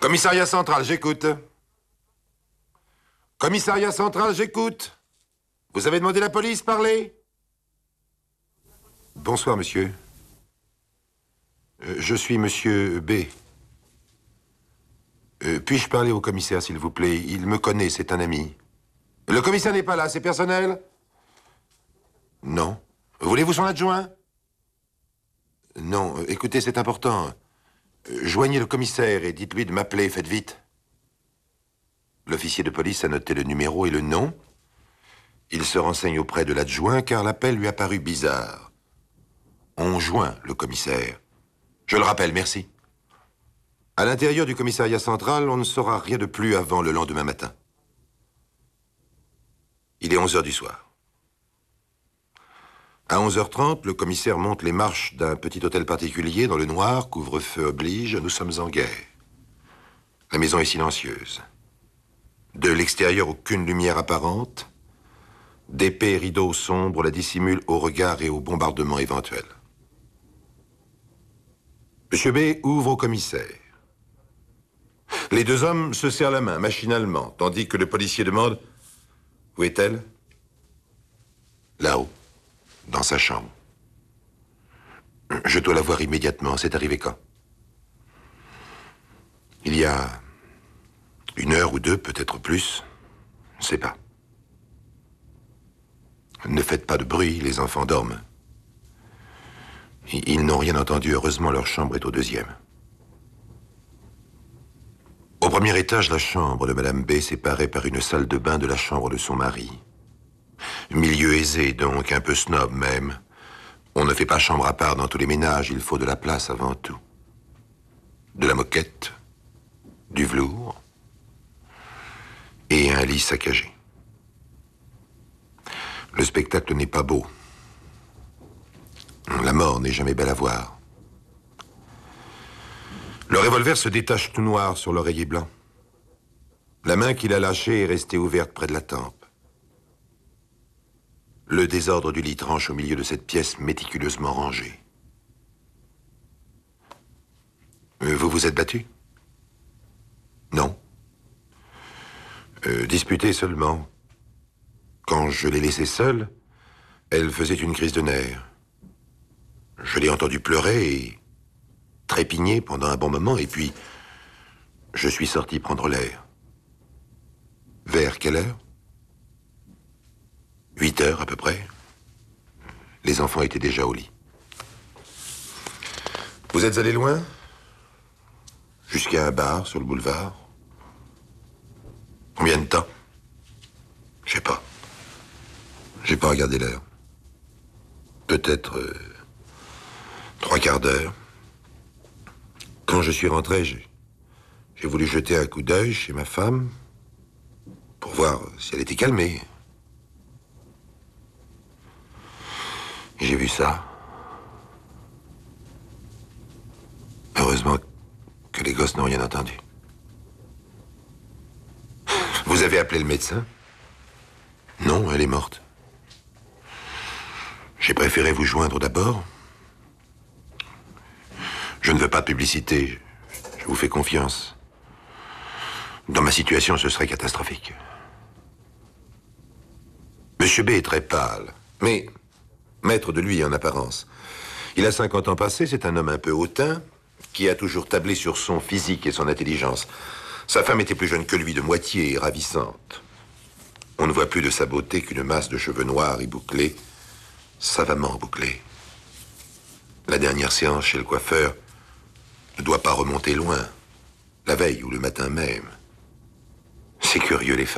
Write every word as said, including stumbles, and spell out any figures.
Commissariat central, j'écoute. Commissariat central, j'écoute. Vous avez demandé la police, parlez. Bonsoir, monsieur. Euh, je suis monsieur B. Euh, Puis-je parler au commissaire, s'il vous plaît? Il me connaît, c'est un ami. Le commissaire n'est pas là, c'est personnel? Non. Voulez-vous son adjoint? Non, euh, écoutez, c'est important. Euh, Joignez le commissaire et dites-lui de m'appeler, faites vite. L'officier de police a noté le numéro et le nom. Il se renseigne auprès de l'adjoint car l'appel lui a paru bizarre. On joint le commissaire. Je le rappelle, merci. À l'intérieur du commissariat central, on ne saura rien de plus avant le lendemain matin. Il est onze heures du soir. À onze heures trente, le commissaire monte les marches d'un petit hôtel particulier dans le noir, couvre-feu oblige, nous sommes en guerre. La maison est silencieuse. De l'extérieur, aucune lumière apparente. D'épais rideaux sombres la dissimulent au regard et au bombardement éventuel. Monsieur B ouvre au commissaire. Les deux hommes se serrent la main, machinalement, tandis que le policier demande « Où est-elle » ? Là-haut, dans sa chambre. Je dois la voir immédiatement. C'est arrivé quand? Il y a une heure ou deux, peut-être plus. Je ne sais pas. Ne faites pas de bruit, les enfants dorment. Ils n'ont rien entendu, heureusement, leur chambre est au deuxième. Au premier étage, la chambre de Madame B, séparée par une salle de bain de la chambre de son mari. Milieu aisé, donc, un peu snob même. On ne fait pas chambre à part dans tous les ménages, il faut de la place avant tout. De la moquette, du velours et un lit saccagé. Le spectacle n'est pas beau. La mort n'est jamais belle à voir. Le revolver se détache tout noir sur l'oreiller blanc. La main qu'il a lâchée est restée ouverte près de la tempe. Le désordre du lit tranche au milieu de cette pièce méticuleusement rangée. Euh, vous vous êtes battu? Non. Euh, disputé seulement. Quand je l'ai laissée seule, elle faisait une crise de nerfs. Je l'ai entendue pleurer et trépigner pendant un bon moment, et puis je suis sorti prendre l'air. Vers quelle heure? Huit heures à peu près. Les enfants étaient déjà au lit. Vous êtes allé loin? Jusqu'à un bar sur le boulevard? Combien de temps? Je sais pas. J'ai pas regardé l'heure. Peut-être euh, trois quarts d'heure. Quand je suis rentré, j'ai j'ai voulu jeter un coup d'œil chez ma femme pour voir si elle était calmée. Et j'ai vu ça. Heureusement que les gosses n'ont rien entendu. Vous avez appelé le médecin? Non, elle est morte. J'ai préféré vous joindre d'abord. Je ne veux pas de publicité. Je vous fais confiance. Dans ma situation, ce serait catastrophique. Monsieur B est très pâle, mais maître de lui en apparence. Il a cinquante ans passés, c'est un homme un peu hautain, qui a toujours tablé sur son physique et son intelligence. Sa femme était plus jeune que lui, de moitié, et ravissante. On ne voit plus de sa beauté qu'une masse de cheveux noirs et bouclés, savamment bouclés. La dernière séance chez le coiffeur ne doit pas remonter loin, la veille ou le matin même. C'est curieux, les femmes.